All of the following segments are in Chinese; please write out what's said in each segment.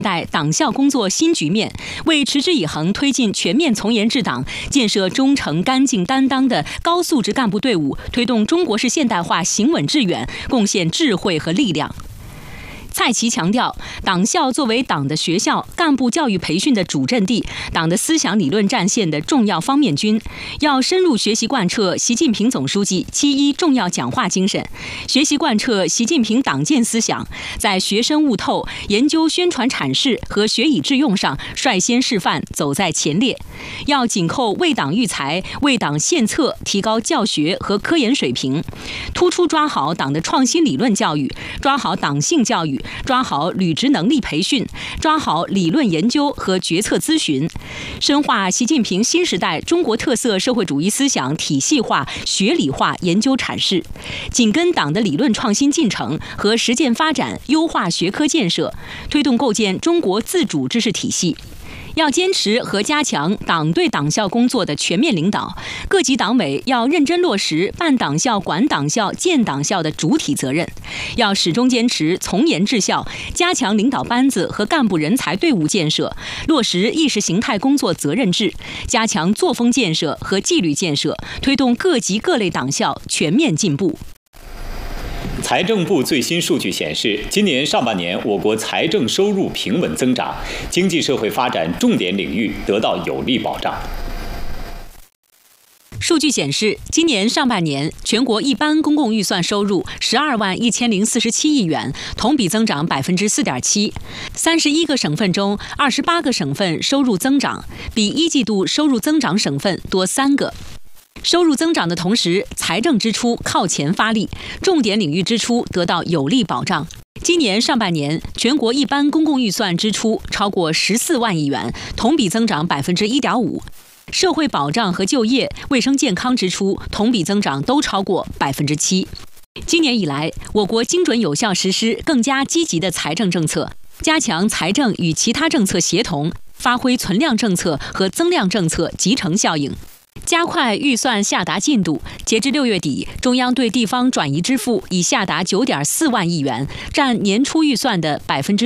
待党校工作新局面，为持之以恒推进全面从严治党、建设忠诚、干净、担当的高素质干部队伍，推动中国式现代化行稳致远，贡献智慧和力量。蔡奇强调，党校作为党的学校、干部教育培训的主阵地、党的思想理论战线的重要方面军，要深入学习贯彻习近平总书记7.1重要讲话精神，学习贯彻习近平党建思想，在学深悟透、研究宣传阐释和学以致用上率先示范，走在前列。要紧扣为党育才、为党献策，提高教学和科研水平，突出抓好党的创新理论教育，抓好党性教育，抓好履职能力培训，抓好理论研究和决策咨询，深化习近平新时代中国特色社会主义思想体系化、学理化研究阐释，紧跟党的理论创新进程和实践发展，优化学科建设，推动构建中国自主知识体系。要坚持和加强党对党校工作的全面领导，各级党委要认真落实办党校、管党校、建党校的主体责任，要始终坚持从严治校，加强领导班子和干部人才队伍建设，落实意识形态工作责任制，加强作风建设和纪律建设，推动各级各类党校全面进步。 财政部最新数据显示，今年上半年我国财政收入平稳增长，经济社会发展重点领域得到有力保障。 数据显示，今年上半年全国一般公共预算收入12万1047亿元，同比增长4.7%。31个省份中，28个省份收入增长，比一季度收入增长省份多3个。收入增长的同时，财政支出靠前发力，重点领域支出得到有力保障。今年上半年，全国一般公共预算支出超过14万亿元，同比增长1.5%。社会保障和就业、卫生健康支出同比增长都超过7%。今年以来，我国精准有效实施更加积极的财政政策，加强财政与其他政策协同，发挥存量政策和增量政策集成效应。加快预算下达进度，截至6月底，中央对地方转移支付已下达9.4万亿元，占年初预算的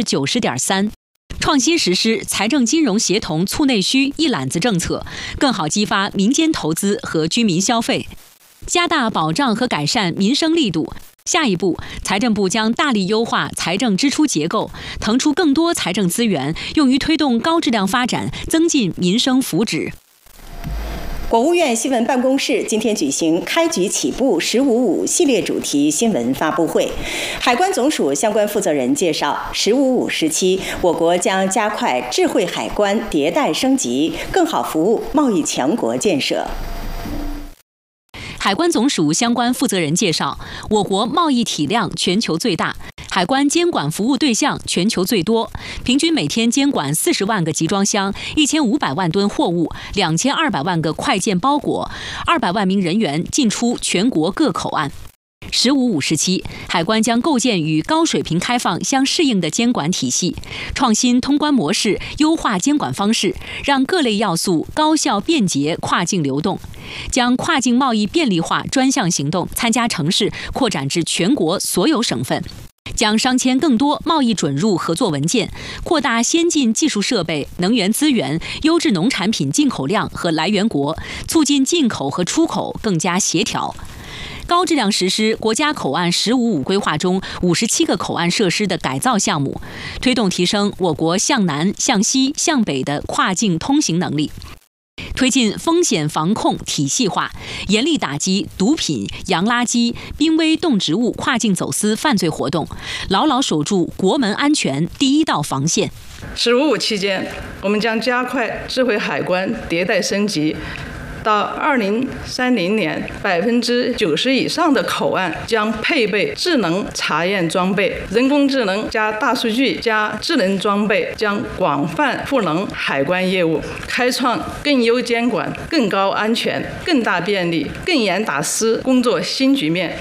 90.3%。创新实施财政金融协同促内需一揽子政策，更好激发民间投资和居民消费，加大保障和改善民生力度。下一步，财政部将大力优化财政支出结构，腾出更多财政资源，用于推动高质量发展，增进民生福祉。 国务院新闻办公室今天举行开局起步“1055”系列主题新闻发布会。海关总署相关负责人介绍，“1055”时期，我国将加快智慧海关迭代升级，更好服务贸易强国建设。 海关总署相关负责人介绍，我国贸易体量全球最大，海关监管服务对象全球最多，平均每天监管40万个集装箱、1500万吨货物、2200万个快件包裹、200万名人员进出全国各口岸。“1055”时期，海关将构建与高水平开放相适应的监管体系，创新通关模式，优化监管方式，让各类要素高效便捷跨境流动，将跨境贸易便利化专项行动参加城市扩展至全国所有省份。将商签更多贸易准入合作文件，扩大先进技术设备、能源资源、优质农产品进口量和来源国，促进进口和出口更加协调。高质量实施国家口岸“1055”规划中57个口岸设施的改造项目，推动提升我国向南、向西、向北的跨境通行能力。推进风险防控体系化，严厉打击毒品、洋垃圾、濒危动植物跨境走私犯罪活动，牢牢守住国门安全第一道防线。 “1055”期间，我们将加快智慧海关迭代升级。到2030年，90%以上的口岸将配备智能查验装备，人工智能加大数据加智能装备将广泛赋能海关业务，开创更优监管、更高安全、更大便利、更严打私工作新局面。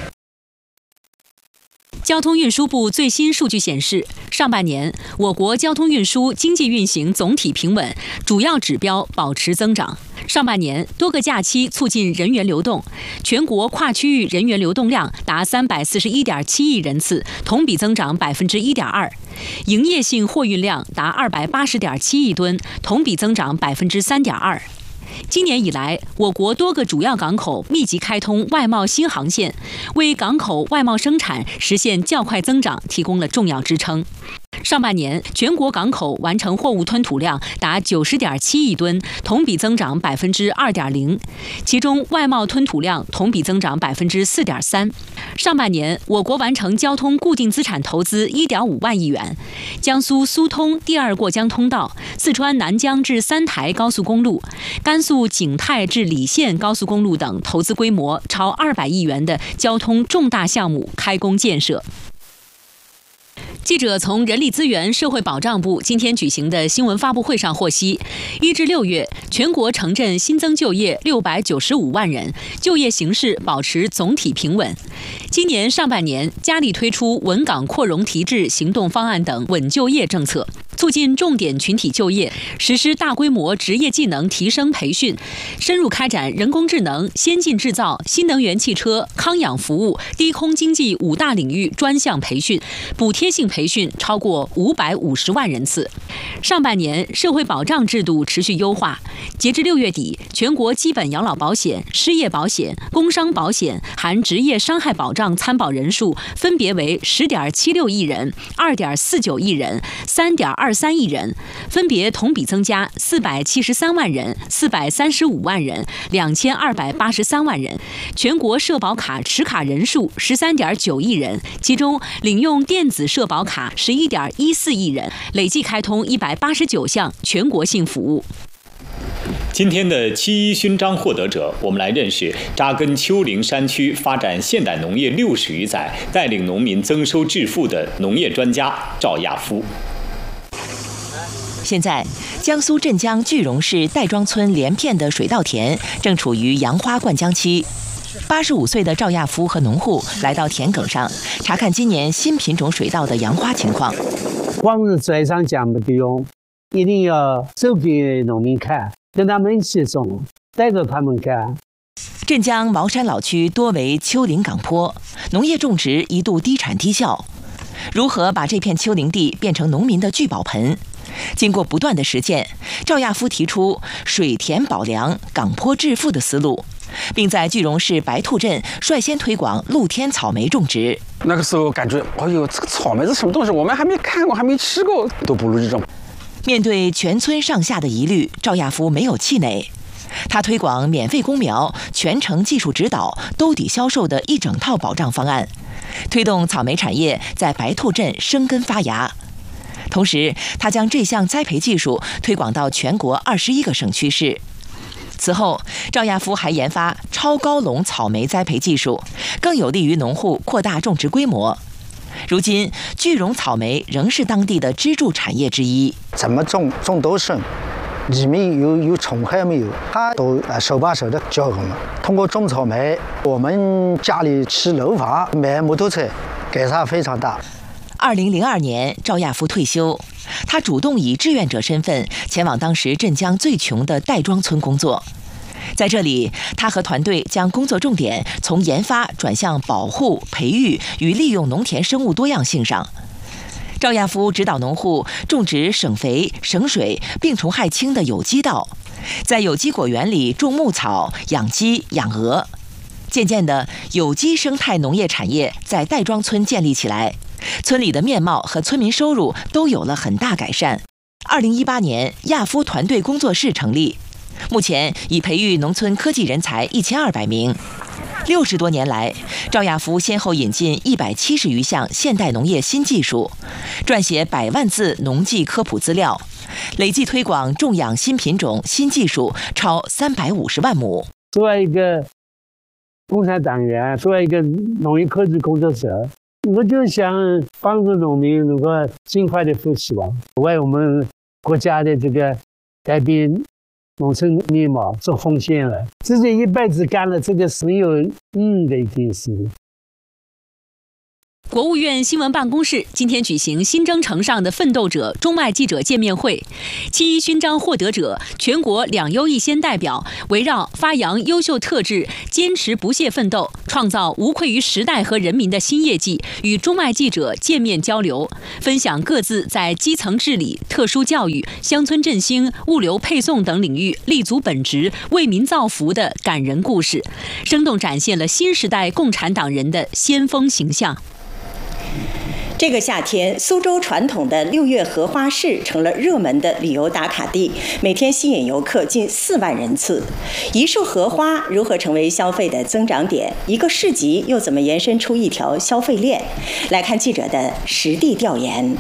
交通运输部最新数据显示，上半年我国交通运输经济运行总体平稳，主要指标保持增长。 上半年多个假期促进人员流动，全国跨区域人员流动量达341.7亿人次，同比增长1.2%；营业性货运量达280.7亿吨，同比增长3.2%。今年以来，我国多个主要港口密集开通外贸新航线，为港口外贸生产实现较快增长提供了重要支撑。上半年，全国港口完成货物吞吐量达90.7亿吨，同比增长2.0%，其中外贸吞吐量同比增长4.3%。上半年，我国完成交通固定资产投资1.5万亿元，江苏苏通第2过江通道、四川南江至三台高速公路、甘肃景泰至礼县高速公路等投资规模超200亿元的交通重大项目开工建设。记者从人力资源社会保障部今天举行的新闻发布会上获悉，1至6月，全国城镇新增就业695万人，就业形势保持总体平稳。今年上半年，加力推出稳岗扩容提质行动方案等稳就业政策，促进重点群体就业，实施大规模职业技能提升培训，深入开展人工智能、先进制造、新能源汽车、康养服务、低空经济5大领域专项培训，补贴性培训超过550万人次。上半年，社会保障制度持续优化，截至6月底，全国基本养老保险、失业保险、工伤保险含职业伤害保障参保人数分别为10.76亿人、2.49亿人、3.23亿人，分别同比增加473万人、435万人、2283万人。全国社保卡持卡人数13.9亿人，其中领用电子社保卡11.14亿人，累计开通189项全国性服务。 今天的7·1勋章获得者，我们来认识扎根丘陵山区、发展现代农业60余载、带领农民增收致富的农业专家赵亚夫。 现在，江苏镇江句容市戴庄村连片的水稻田正处于杨花灌浆期。85岁的赵亚夫和农户来到田埂上，查看今年新品种水稻的杨花情况。 光是嘴上讲不用，一定要走给农民看，跟他们一起种，带着他们看。 镇江茅山老区多为丘陵岗坡，农业种植一度低产低效。如何把这片丘陵地变成农民的聚宝盆？经过不断的实践，赵亚夫提出水田保粮、岗坡致富的思路，并在句容市白兔镇率先推广露天草莓种植。 那个时候感觉，哎呦，这个草莓是什么东西？我们还没看过，还没吃过，都不如这种。 面对全村上下的疑虑，赵亚夫没有气馁。他推广免费公苗、全程技术指导、兜底销售的一整套保障方案，推动草莓产业在白兔镇生根发芽。同时，他将这项栽培技术推广到全国21个省区市。此后，赵亚夫还研发超高笼草莓栽培技术，更有利于农户扩大种植规模。如今，句容草莓仍是当地的支柱产业之一。 怎么种都顺，里面有虫害没有，他都手把手的教我们。通过种草莓，我们家里吃楼房、买摩托车，改善非常大。 2002年，赵亚夫退休，他主动以志愿者身份前往当时镇江最穷的戴庄村工作。在这里，他和团队将工作重点从研发转向保护、培育与利用农田生物多样性上。赵亚夫指导农户种植省肥、省水、病虫害轻的有机稻，在有机果园里种牧草、养鸡、养鹅。渐渐的，有机生态农业产业在戴庄村建立起来，村里的面貌和村民收入都有了很大改善。2018年，亚夫团队工作室成立，目前已培育农村科技人才1200名。60多年来，赵亚夫先后引进170余项现代农业新技术，撰写100万字农技科普资料，累计推广种养新品种、新技术超350万亩。 作为一个共产党员，作为一个农业科技工作者，我就想帮助农民能够尽快的复兴，为我们国家的这个改变农村面貌做奉献了。自己一辈子干了这个很有意义的一件事。 国务院新闻办公室今天举行新征程上的奋斗者中外记者见面会，7·1勋章获得者、全国2优1先代表围绕发扬优秀特质、坚持不懈奋斗、创造无愧于时代和人民的新业绩，与中外记者见面交流，分享各自在基层治理、特殊教育、乡村振兴、物流配送等领域立足本职、为民造福的感人故事，生动展现了新时代共产党人的先锋形象。 这个夏天，苏州传统的6月荷花市成了热门的旅游打卡地，每天吸引游客近4万人次。一束荷花如何成为消费的增长点？一个市集又怎么延伸出一条消费链？来看记者的实地调研。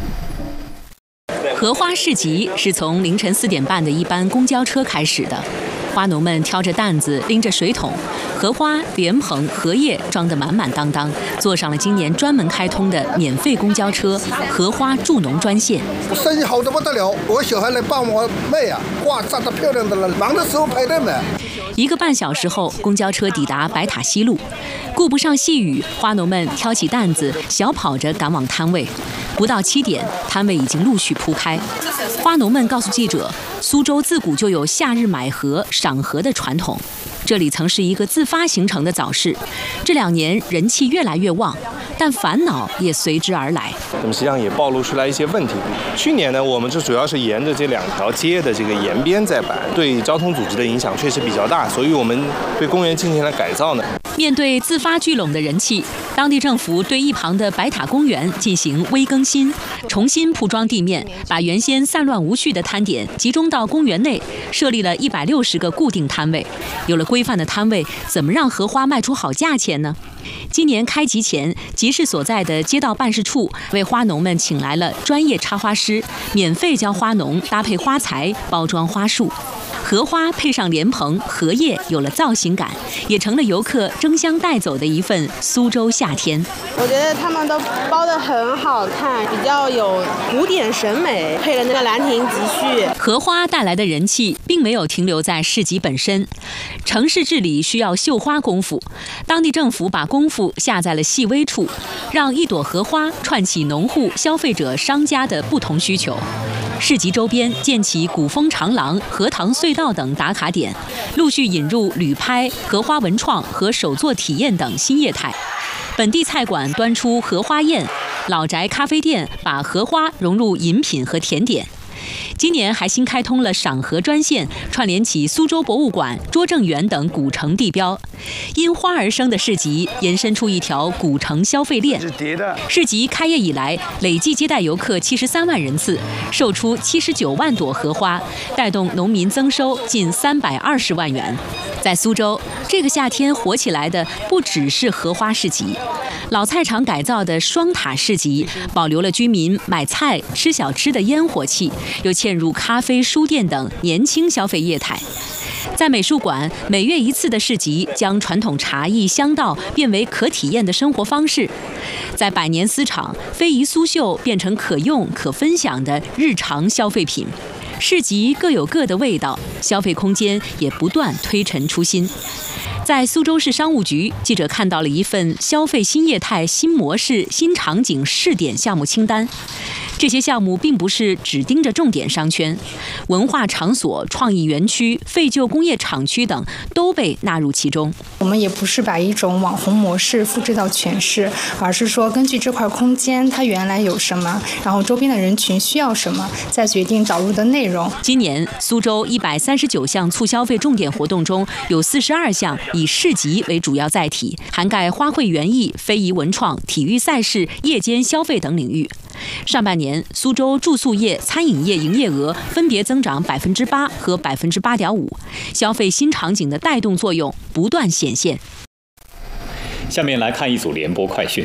荷花市集是从凌晨4点半的一班公交车开始的。花农们挑着担子，拎着水桶，荷花、莲蓬、荷叶装得满满当当，坐上了今年专门开通的免费公交车——荷花助农专线。 生意好得不得了，我小孩来帮我卖呀，花扎得漂亮的了，忙的时候排队买。 1个半小时后，公交车抵达白塔西路，顾不上细雨，花农们挑起担子，小跑着赶往摊位。不到7点，摊位已经陆续铺开。花农们告诉记者，苏州自古就有夏日买荷、赏荷的传统，这里曾是一个自发形成的早市，这2年人气越来越旺，但烦恼也随之而来。 那么实际上也暴露出来一些问题。去年呢，我们这主要是沿着这2条街的这个沿边在摆，对交通组织的影响确实比较大，所以我们对公园进行了改造呢。 面对自发聚拢的人气，当地政府对一旁的白塔公园进行微更新，重新铺装地面，把原先散乱无序的摊点集中到公园内，设立了160个固定摊位。有了规范的摊位，怎么让荷花卖出好价钱呢？今年开集前，集市所在的街道办事处为花农们请来了专业插花师，免费教花农搭配花材、包装花束。荷花配上莲蓬、荷叶，有了造型感，也成了游客争相带走的一份苏州夏天。 我觉得他们都包得很好看，比较有古典审美，配了那个兰亭集序。 荷花带来的人气并没有停留在市集本身，城市治理需要绣花功夫，当地政府把功夫下在了细微处，让一朵荷花串起农户、消费者、商家的不同需求。市集周边建起古风长廊、荷塘隧道等打卡点，陆续引入旅拍、荷花文创和手作体验等新业态。本地菜馆端出荷花宴，老宅咖啡店把荷花融入饮品和甜点。今年还新开通了赏荷专线，串联起苏州博物馆、拙政园等古城地标。因花而生的市集延伸出一条古城消费链。市集开业以来，累计接待游客73万人次，售出79万朵荷花，带动农民增收近320万元。在苏州，这个夏天火起来的不只是荷花市集，老菜场改造的双塔市集保留了居民买菜、吃小吃的烟火气，又嵌入咖啡、书店等年轻消费业态。在美术馆，每月1次的市集将传统茶艺、香道变为可体验的生活方式。在百年丝厂，非遗苏绣变成可用、可分享的日常消费品。市集各有各的味道，消费空间也不断推陈出新。在苏州市商务局，记者看到了一份消费新业态、新模式、新场景试点项目清单。这些项目并不是只盯着重点商圈，文化场所、创意园区、废旧工业厂区等都被纳入其中。 我们也不是把一种网红模式复制到全市，而是说根据这块空间它原来有什么，然后周边的人群需要什么，再决定导入的内容。 今年苏州139项促消费重点活动中，有42项以市集为主要载体，涵盖花卉园艺、非遗文创、体育赛事、夜间消费等领域。上半年，苏州住宿业、餐饮业营业额分别增长8%和8.5%，消费新场景的带动作用不断显现。 下面来看一组联播快讯。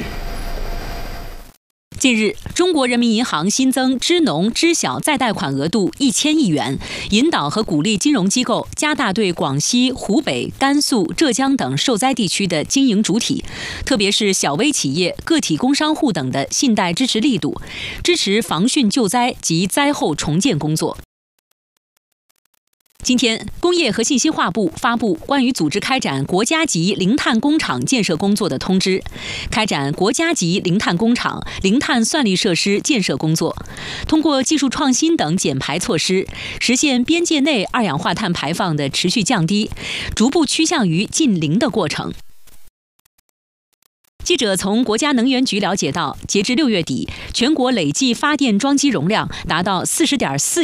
近日，中国人民银行新增支农支小再贷款额度1000亿元，引导和鼓励金融机构加大对广西、湖北、甘肃、浙江等受灾地区的经营主体，特别是小微企业、个体工商户等的信贷支持力度，支持防汛救灾及灾后重建工作。 今天，工业和信息化部发布关于组织开展国家级零碳工厂建设工作的通知，开展国家级零碳工厂、零碳算力设施建设工作，通过技术创新等减排措施，实现边界内二氧化碳排放的持续降低，逐步趋向于近零的过程。记者从国家能源局了解到，截至6月底，全国累计发电装机容量达到40.4